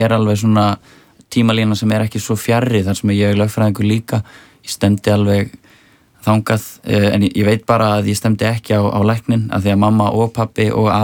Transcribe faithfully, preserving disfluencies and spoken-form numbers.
er alveg svona tímalína sem er ekki svo fjarri þar sem ég er lögfræðingur líka. Ég stemdi alveg þangað, en ég veit bara að ég stemdi ekki á, á læknin af því að mamma og pabbi og